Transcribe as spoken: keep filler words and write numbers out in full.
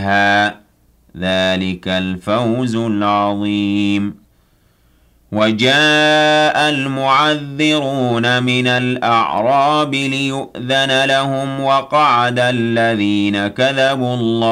ذلك الفوز العظيم. وجاء المعذرون من الأعراب ليؤذن لهم وقعد الذين كذبوا الله